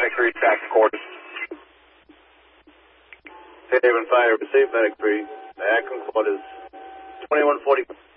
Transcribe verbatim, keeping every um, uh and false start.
medic three, back to quarters. Haven Fire, receive medic three, back in quarters. twenty-one forty.